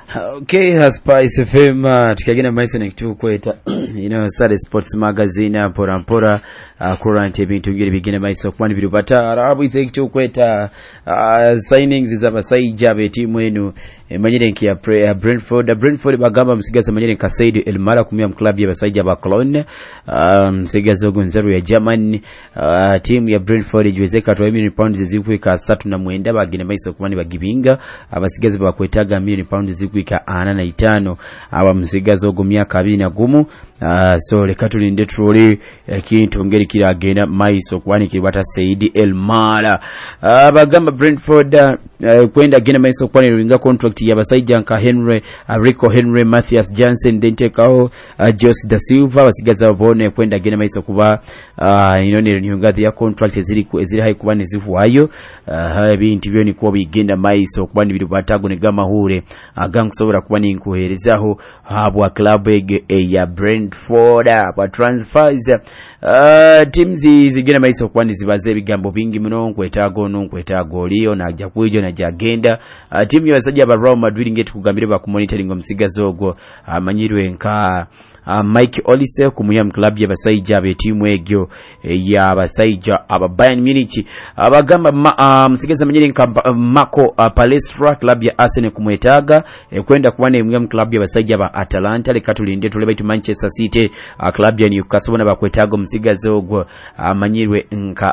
Okay, Spice FM tukagenda maiso nekitu kweta Saturday Sports Magazine pora current ebintu ngiri bigenda maiso kwani birubata arabu izekitu kweta signings z'abasajja b'etimu enu emanyire nki ya Brentford bagamba musigaza manyire nka Said El Mala kumya club y'abasajja ba Cologne musigaza ogonzero ya German team ya Brentford ijiwezeka £1 zikuika 3 bagenda maiso kwani bagibinga abasigaza bakwetaga £1 zikuika 45 aba musigaza ogo myaka 20 so leka tulinde troli kintu ngeri kiragenda maiso kwani kibata Said El Mala bagamba Brentford kwenda gena maiso kwani ruinga contract ya basajja nka Rico Henry Matthias Jansen dentekao Jose da Silva basigaza babone kwenda gena maiso kuba inone nyungathi ya contract ziri hai kuba nizifuayo bintu byo nikuwa bigenda maiso kwani bidu batago negama hure agankusobora kuba ninkuherezaho habwa club ya Brentford pa transfers teams zigena maiso kwani zibaze bigambo bingi muno nkwetago liyo na jakwijo na jagenda team y'abasajja ba Real Madrid ngeti kugambire ba kumonitoringa musigazo ogwo amanyirwe nka Mike Olise kumuya club y'abasajja be team egyo ya basajja aba Bayern Munich abagamba musigaza amanyire nka Marco Palestra club ya Arsenal kumwetaga kwenda kuwane mu club y'abasajja ba Atalanta lekatulinde tuleba itu Manchester City club ya Newcastle na bakwetaga musigazo ogwo amanyirwe nka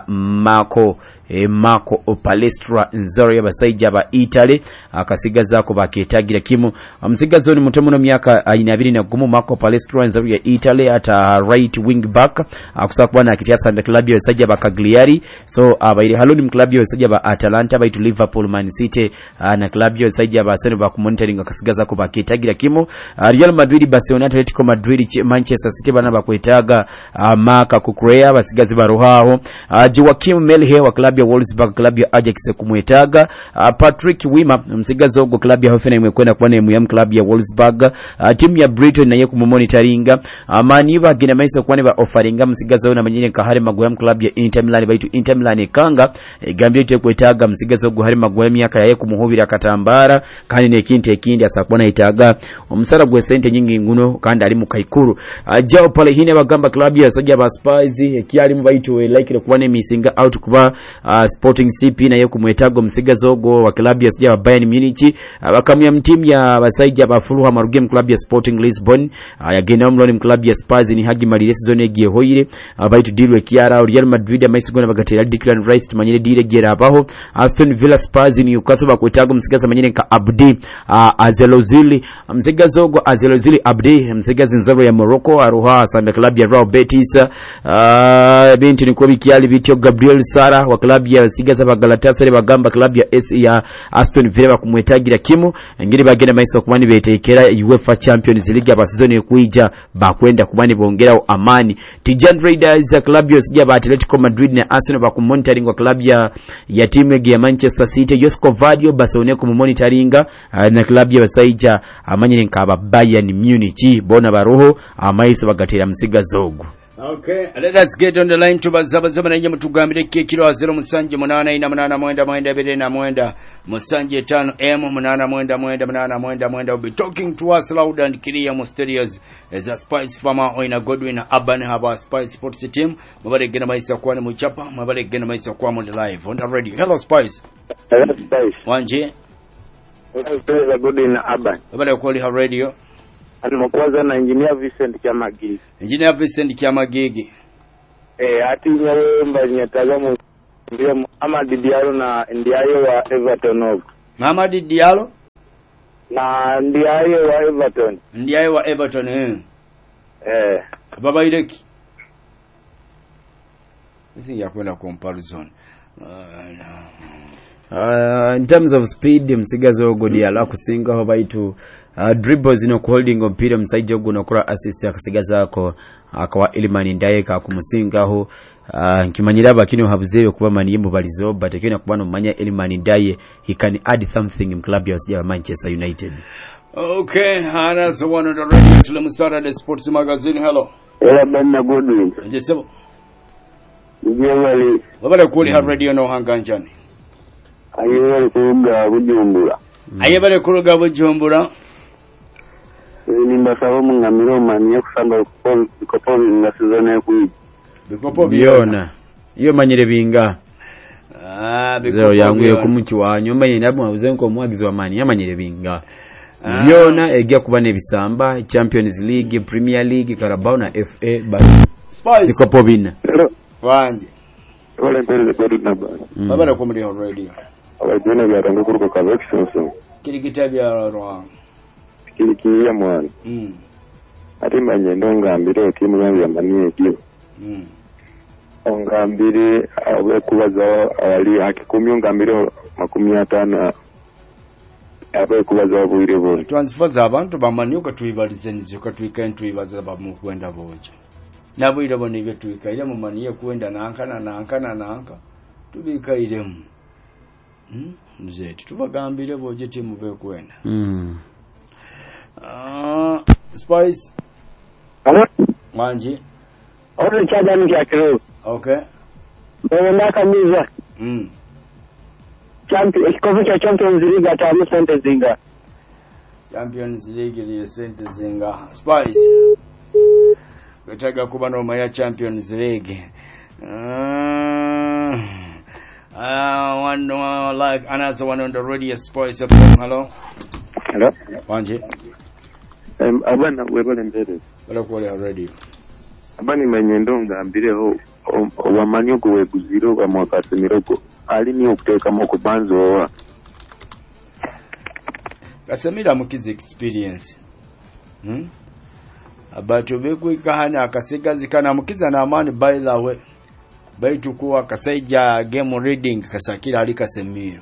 Marco Palestra nzaro y'abasajja ba Italy akasigaza ko baketagira kimu musigazo ni mutomo no myaka 20 Marco Palestra nzaro ya Italy ata right wing back akusakubana akitiasa na club y'abasajja ba Cagliari so abaire haloni mu club y'abasajja ba Atalanta baitu Liverpool, Man City na club y'abasajja ba Arsenal ba kumonitoringa akasigaza ko baketagira kimu Real Madrid, Barcelona, Atletico Madrid, Manchester City bana bakwetaga Marca Cucurella basigazi baruhaho Joaquim Melhe wa club ya Wolfsburg, club ya Ajax kumwetaga Patrick Wima msigazo ogo club ya Hoffenheim imekwenda kwa nemu ya club ya Wolfsburg team ya Brighton na ye kumonitoringa maniba gina maisa kwa neba offeringa msigazo na manyine kahari magwem club ya Inter Milan baitu Inter Milan kanga gambye kwetaga msigazo ogo hari magwem myaka yaye kumuhubira katambara kandi nekinte ekindi asakwana itaga omusara gwe sente nyingi nguno kandi ali mu kaikuru jao pale hine bagamba club ya sajja ba Spurs ekyali mu baitu like kuba ne missing out kuba Sporting CP na ye kumwetago msigazo ogo wa club ya sajja ba Bayern Munich abakamya mtimu ya basajja ba Fulham Arugem club ya Sporting Lisbon yagenda mu club ya Spurs ni Hagi Marilesi zone egiye hoire baitu dilwe kiara Real Madrid amaisugona bagatera Declan Rice manyine dire gera abaho Aston Villa, Spurs, Newcastle bakwetago msigaza manyine nka Abdi Azelozili msigazo ogo Azelozili Abdi msigaza nzaro ya Morocco aruha sanda club ya Real Betis bintu niko bikiali bityo Gabriel Sara wa club ya sigaza ba Galatasaray bagamba club ya Aston Villa bakumwetagira kimu ngiri bagenda maiso kumani betekera UEFA Champions League abasizoni kuija bakwenda kumani bongeraho amani Tijan Raiders club ya sija ba Atletico Madrid na Arsenal bakumonitoringa club ya timu ya Manchester City Josko Vadio Barcelona kumonitoringa na club ya basajja amanyine nkaba Bayern Munich bona baroho amaiso bagatera msiga zogo. Okay, let us get on the line to bazaba na nyama tugambire kekiro 0 musanje 8 musanje 5 8 will be talking to us loud and clear mysterious as a Spice Farmer Oina Godwin Urban have a Spice Sports team mabare gena maisa kwa mu chapa mabare gena maisa kwa mu live on the radio. Hello Spice. Hello Spice. Wanje. Hello Godwin Urban. Mabare kwa live radio. Alimokwaza na engineer Vincent Kyamagigi. Engineer Vincent Kyamagigi. Ati nyomba nyataga mu Amadi Diallo na Ndiaye wa Everton. Amadi Diallo na Ndiaye wa Everton. Ndiaye wa Everton Baba Ileki. Hizi ya kwenda comparison. In terms of speed msigazo ogo Diallo kusinga ho baitu dribbles no holding mpira msaije ogo nokora assist akasigaza ako akawa Elimani Ndaye ka kumusinga ho nkimanyira bakino habuzeyo kuba maniyembo balizo but ekina kubano manya Elimani Ndaye he can add something in club ya Manchester United. Okay, that's the one on the radio to the start of the Sports Magazine. Hello. Hello Benna Godwin. Jesebo. Njewali. Wabale kuli ha radio no hanganjani. Ayebale kuruga Bujumbura. Ayebale kuruga Bujumbura. mbasaba mungamiro manye kusanga bikopo nga sizone kuyi bikopo byona iyo manyire binga bikopo yanguye kumuchi wanyu manye nabwo abuze nko mwagizi wa mani yamanyire binga byona ejja kuba nebisamba Champions League, Premier League, Carabao na FA Spice bikopo bina wanje wale mbele bado naba babara ko muri radio abajene byarango kuruko ka vexonso kiri kitabya rwa kiri kiya mwana ati manye ndongambire timu yangu ya manie dio ongambire awe kubaza ali hakikumi ngambire 50 abe kubaza abwire bo transfer za abantu bamani ukatwibalize nje ukatwika ntwibaza bamu kwenda boje nabwire bo nibe twikaire mu maniye kwenda nanka tubikaire mu mzeti tubagambire boje timu be kwenda Spice manje ore chaja ni yakiro okay bwana kamiza Champions League atamu sente zinga Champions League ile sente zinga Spice wetaga kuba no ya Champions League one like another one on the radio Spice hello wanje abana webale mbere bala ko le radio abani manyendo ngambireho wamanyo kuweguziro kwa mwaka miroko ali ni okuteka moko banzo wa Kasemira mukizi experience abato bekwika hana akasigazi kana mukiza na amani by the way baitu kuwa kasaija game reading kasakira ali Kasemira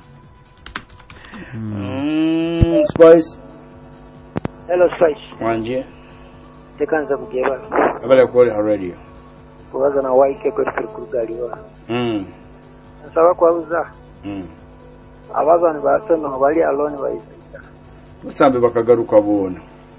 Spice hello Spice wanje tekanza kugeba abale ko radio kubaza na waike kwa kurugaliwa nsaba kwauza abazani basema bali alone bayisika musambe bakagaruka bona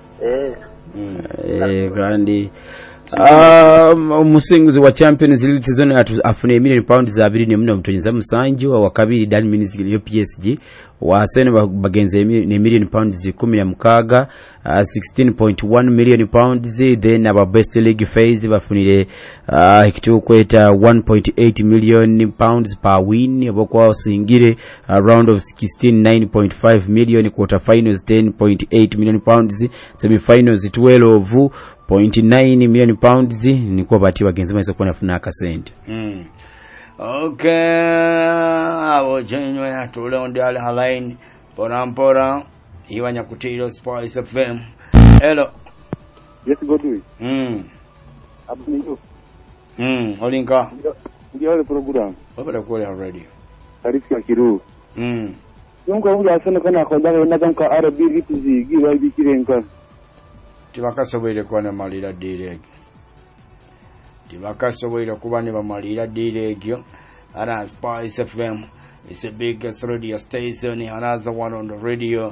kandi umusinguzi wa Champions League season afune £1 za 2.7 wa kabiri Dan Minis yo PSG wa Arsenal bagenze £1 16 £16.1 million then aba best league phase bafunire kitu kweta £1.8 million per win abokwa singire round of 16 9.5 million, quarter finals £10.8 million, semi finals 12.9 million pounds niko bati bagenzi maiso kwa nafuna akasente. Okay, abo jenwe hatule on the line porampora iwanya kutiro Spice FM. Hello. Yes, Godwi. Abuniyo. Olinka. Ndio ile program. Baba kwa radio. Tarifu ya kiru. Yongo yangu asana kana kwa ndani na kanka RB vituzi giwa bikirenka. Tibakasobwere kwa na malira direct. Tibakasobwere kuba ne bamalira direct yo. Ana Spice FM is a biggest radio station, another one on the radio.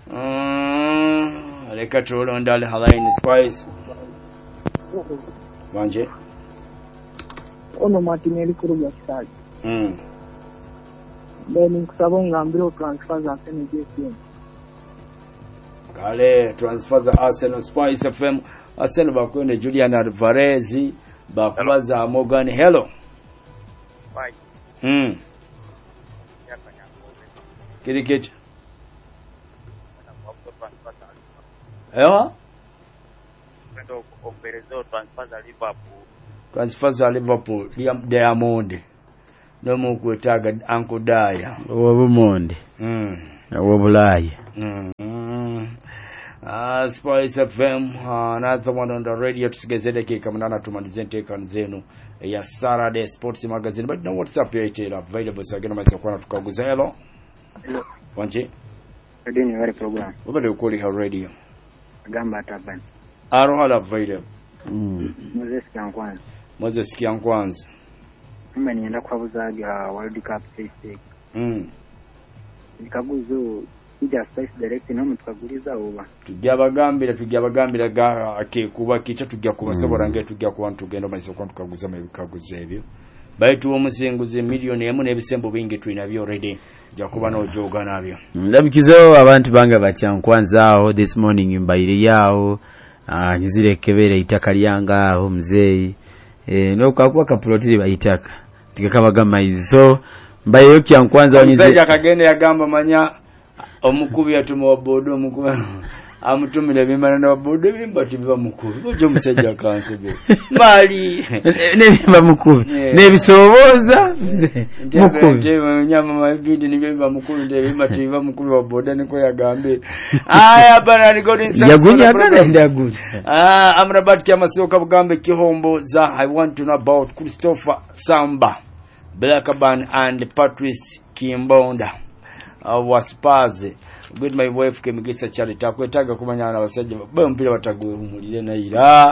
Rekatolo ndale halaini Spice. Wanje. Ono Martinelli kuruga kisaji. Then kusaba ngambiro transfer za Arsenal JSM. Kale transfer za Arsenal Spice FM. Arsenal bakwene Julian Alvarez bakubaza Morgan. Hello. Bye. Kirikit. Ewa? Ndo operezo transfer za Liverpool. Transfer za Liverpool Diamond. No mukwetaga Uncle Daya. Obumonde. Obulaya. Spice FM, another one on the radio. Tusigezedeke kamana tumalizente kanzenu ya Saturday Sports Magazine. But no WhatsApp here available. So again, myself kwa tukaguza. Hello. Hello. Wanje. Edeni wale program. Ubade ukoli ha radio. Gamba taban. Arohala available. Moses Kiankwanza. Mimi nienda kwa buzaji World Cup stage. Nikaguzo ija Spice direct no mutkaguliza uba. Tujyabagambira ga akekuba kicha tujya kubasobora nge tujya ku bantu gendo mayiso kwa tukaguza mebikaguza ebyo. Baitu omusinguzi million emu nebisembo bingi twina byo already jakuba no joga nabyo. Ndabikizo abantu banga batyankwanza aho this morning mbayire yawo nyizire kebere itaka lyanga aho mzee no kakuwa kaplotiri bayitaka tikakabaga maizi so mbayo kya kwanza wanyize msajja kagende yagamba manya omukubi atuma bodo omukubi amutumira bimana na bodo bimba tibiba mukubi ojo musajja kansebe mali nebimba mukubi nebisoboza mukubi nyama mabindi nibimba mukubi ndebimba tibiba mukubi wa bodo niko yagambe aya bana ni god inside yagunya kana ndagunya amrabat kya masoka bugambe kihombo za I want to know about Christopher Samba Blackburn and Patrice Kimbonda was Spurs with my wife Kemigisa Charity akwetaga kumanyana abasajja bampira batagwe umulire na ira